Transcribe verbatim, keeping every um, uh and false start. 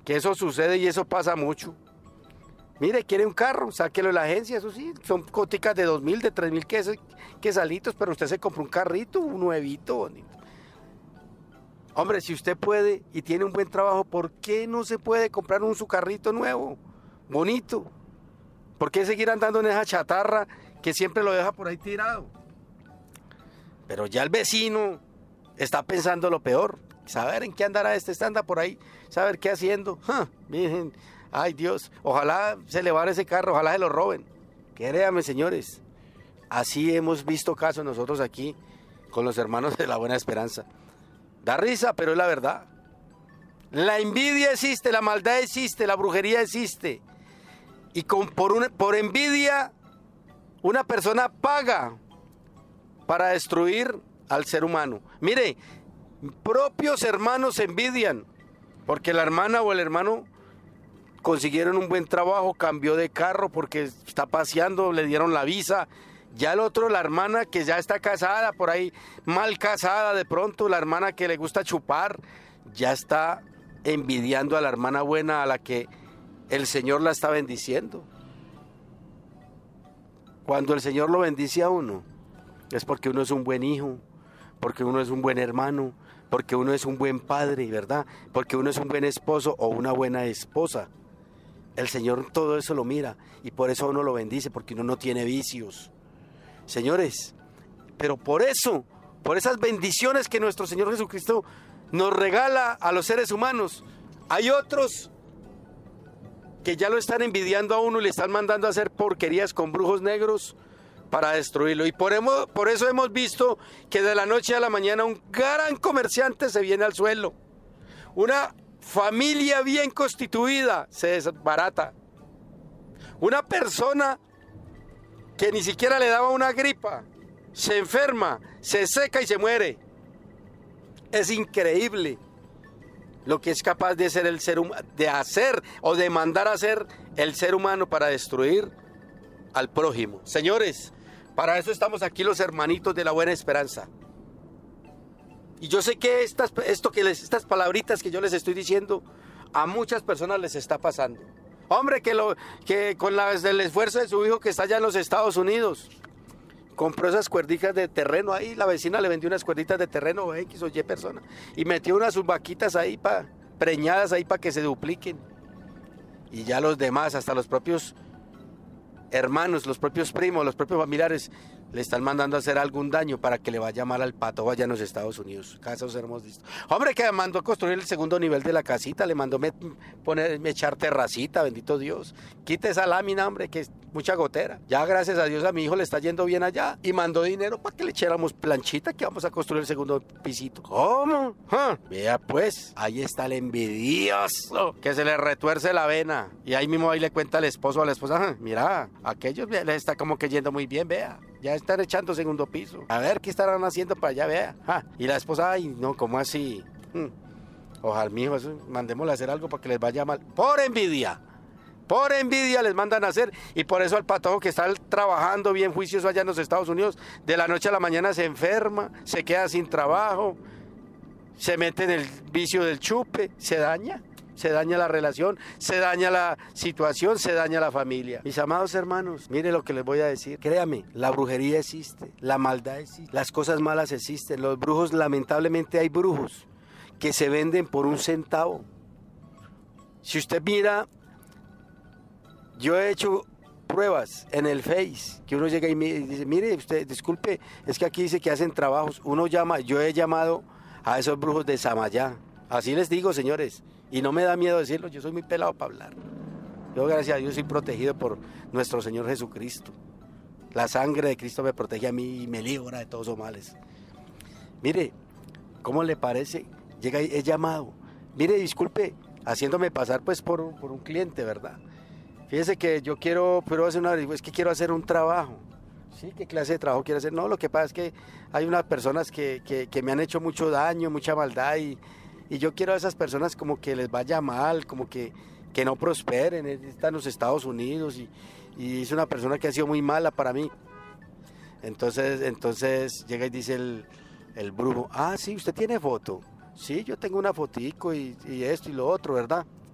que eso sucede y eso pasa mucho. Mire, quiere un carro, sáquelo de la agencia, eso sí, son coticas de dos mil, de tres mil quesalitos, pero usted se compra un carrito, un nuevito, bonito. Hombre, si usted puede y tiene un buen trabajo, ¿por qué no se puede comprar un su carrito nuevo, bonito? ¿Por qué seguir andando en esa chatarra que siempre lo deja por ahí tirado? Pero ya el vecino está pensando lo peor, saber en qué andará este, este anda por ahí, saber qué haciendo. ¡Ja! Miren, ay Dios, ojalá se le vare ese carro, ojalá se lo roben. Créame, señores, así hemos visto casos nosotros aquí con los hermanos de la Buena Esperanza. Da risa, pero es la verdad. La envidia existe, la maldad existe, la brujería existe. Y con, por, una, por envidia, una persona paga para destruir al ser humano. Mire, propios hermanos se envidian, porque la hermana o el hermano consiguieron un buen trabajo, cambió de carro porque está paseando, le dieron la visa. Ya el otro, la hermana que ya está casada, por ahí mal casada de pronto, la hermana que le gusta chupar, ya está envidiando a la hermana buena a la que el Señor la está bendiciendo. Cuando el Señor lo bendice a uno, es porque uno es un buen hijo, porque uno es un buen hermano, porque uno es un buen padre, ¿verdad? Porque uno es un buen esposo o una buena esposa. El Señor todo eso lo mira y por eso uno lo bendice, porque uno no tiene vicios. Señores, pero por eso, por esas bendiciones que nuestro Señor Jesucristo nos regala a los seres humanos, hay otros que ya lo están envidiando a uno y le están mandando a hacer porquerías con brujos negros para destruirlo. Y por, hemos, por eso hemos visto que de la noche a la mañana un gran comerciante se viene al suelo. Una familia bien constituida se desbarata. Una persona que ni siquiera le daba una gripa, se enferma, se seca y se muere. Es increíble lo que es capaz de hacer el ser humano, de hacer o de mandar a hacer el ser humano para destruir al prójimo. Señores, para eso estamos aquí los hermanitos de la Buena Esperanza. Y yo sé que estas, esto que les, estas palabritas que yo les estoy diciendo, a muchas personas les está pasando. Hombre, que, lo, que con la, el esfuerzo de su hijo que está allá en los Estados Unidos, compró esas cuerdicas de terreno ahí, la vecina le vendió unas cuerditas de terreno a X o Y persona, y metió unas sus vaquitas ahí, pa, preñadas ahí para que se dupliquen. Y ya los demás, hasta los propios hermanos, los propios primos, los propios familiares, le están mandando a hacer algún daño para que le vaya mal al pato allá en los Estados Unidos. Casos hemos visto. Hombre, que mandó a construir el segundo nivel de la casita, le mandó me, poner, me echar terracita, bendito Dios. Quite esa lámina, hombre, que es mucha gotera. Ya gracias a Dios a mi hijo le está yendo bien allá y mandó dinero para que le echáramos planchita que vamos a construir el segundo pisito. ¿Cómo? ¿Ah? Vea pues, ahí está el envidioso, que se le retuerce la vena. Y ahí mismo ahí le cuenta al esposo o a la esposa, ah, mira, aquellos les está como que yendo muy bien, vea. Ya están echando segundo piso. A ver qué estarán haciendo para allá, vea. Ah, y la esposa, ay, no, ¿cómo así? Hmm. Ojalá, mijo, eso, mandémosle a hacer algo para que les vaya mal. Por envidia. Por envidia les mandan a hacer. Y por eso al patojo que está trabajando bien juicioso allá en los Estados Unidos, de la noche a la mañana se enferma, se queda sin trabajo, se mete en el vicio del chupe, se daña. Se daña la relación, se daña la situación, se daña la familia. Mis amados hermanos, mire lo que les voy a decir. Créame, la brujería existe, la maldad existe, las cosas malas existen. Los brujos, lamentablemente hay brujos que se venden por un centavo. Si usted mira, yo he hecho pruebas en el Face, que uno llega y me dice, mire, usted, disculpe, es que aquí dice que hacen trabajos. Uno llama, yo he llamado a esos brujos de Samayá. Así les digo, señores. Y no me da miedo decirlo, yo soy muy pelado para hablar. Yo, gracias a Dios, soy protegido por nuestro Señor Jesucristo. La sangre de Cristo me protege a mí y me libra de todos los males. Mire, ¿cómo le parece? Llega y he llamado. Mire, disculpe, haciéndome pasar pues por, por un cliente, ¿verdad? Fíjese que yo quiero, pero hacer una, es que quiero hacer un trabajo. ¿Sí? ¿Qué clase de trabajo quiero hacer? No, lo que pasa es que hay unas personas que, que, que me han hecho mucho daño, mucha maldad y... Y yo quiero a esas personas como que les vaya mal, como que, que no prosperen. Él está en los Estados Unidos y, y es una persona que ha sido muy mala para mí. Entonces, entonces llega y dice el, el brujo, ah, sí, usted tiene foto. Sí, yo tengo una fotico y, y esto y lo otro, ¿verdad?